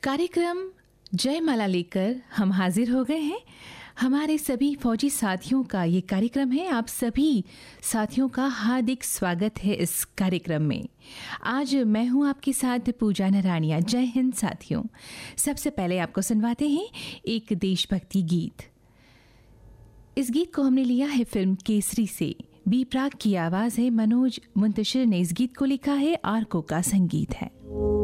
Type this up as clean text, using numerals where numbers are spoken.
कार्यक्रम जयमाला लेकर हम हाजिर हो गए हैं। हमारे सभी फौजी साथियों का ये कार्यक्रम है। आप सभी साथियों का हार्दिक स्वागत है इस कार्यक्रम में। आज मैं हूं आपके साथ पूजा नरानिया। जय हिंद साथियों। सबसे पहले आपको सुनवाते हैं एक देशभक्ति गीत। इस गीत को हमने लिया है फिल्म केसरी से। बी प्राक की आवाज़ है, मनोज मुंतशिर ने इस गीत को लिखा है, आरको का संगीत है।